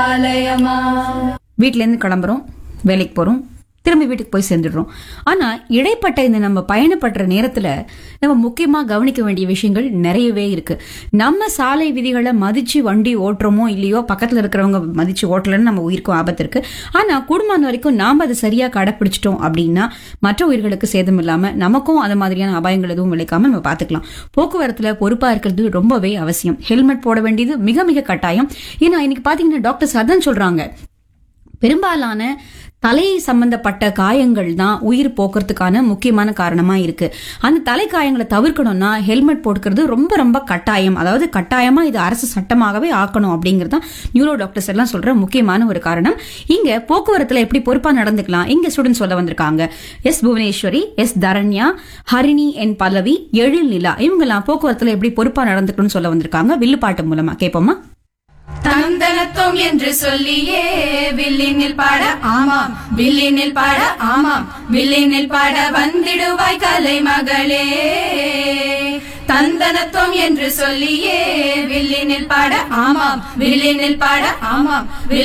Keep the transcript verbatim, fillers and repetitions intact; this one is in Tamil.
வீட்ல இருந்து கிளம்புறோம், வேலைக்கு போறோம், திரும்பி வீட்டுக்கு போய் சேர்ந்துடுறோம். ஆனா இடைப்பட்ட இந்த நம்ம பயணப்படுற நேரத்துல நம்ம முக்கியமா கவனிக்க வேண்டிய விஷயங்கள் நிறையவே இருக்கு. நம்ம சாலை விதிகளை மதிச்சு வண்டி ஓட்டுறோமோ இல்லையோ, பக்கத்துல இருக்கிறவங்க மதிச்சு ஓட்டலன்னு நம்ம உயிருக்கும் ஆபத்து இருக்கு. ஆனா குடும்பம் வரைக்கும் நாம அதை சரியா கடைப்பிடிச்சிட்டோம் அப்படின்னா மற்ற உயிர்களுக்கு சேதம் இல்லாம நமக்கும் அந்த மாதிரியான அபாயங்கள் எதுவும் விளைக்காம நம்ம பாத்துக்கலாம். போக்குவரத்துல பொறுப்பா இருக்கிறது ரொம்பவே அவசியம். ஹெல்மெட் போட வேண்டியது மிக மிக கட்டாயம். ஏன்னா இன்னைக்கு பாத்தீங்கன்னா டாக்டர்ஸ் அதான் சொல்றாங்க, பெரும்பாலான தலை சம்பந்தப்பட்ட காயங்கள் தான் உயிர் போக்குறதுக்கான முக்கியமான காரணமா இருக்கு. அந்த தலை காயங்களை தவிர்க்கணும்னா ஹெல்மெட் போட்டுக்கிறது ரொம்ப ரொம்ப கட்டாயம். அதாவது கட்டாயமா இது அரசு சட்டமாகவே ஆக்கணும் அப்படிங்கறது தான் நியூரோ டாக்டர்ஸ் எல்லாம் சொல்ற முக்கியமான ஒரு காரணம். இங்க போக்குவரத்துல எப்படி பொறுப்பா நடந்துக்கலாம் இங்க ஸ்டூடெண்ட்ஸ் சொல்ல வந்திருக்காங்க. எஸ் புவனேஸ்வரி, எஸ் தரண்யா, ஹரிணி, என் பல்லவி, எழில் நிலா இவங்க எல்லாம் போக்குவரத்துல எப்படி பொறுப்பா நடந்துக்கணும்னு சொல்ல வந்திருக்காங்க. வில்லுப்பாட்டு மூலமா கேட்போமா? தந்தனத்தோம் என்று சொல்லியே வில்லினில் பாட ஆமாம், வில்லினில் பாட ஆமாம், வில்லினில் பாட வந்திடுவாய் கலை மகளே. தந்தனத்தோம் என்று சொல்லியே வில்லினில் பாட ஆமாம், வில்லினில் பாட ஆமாம்.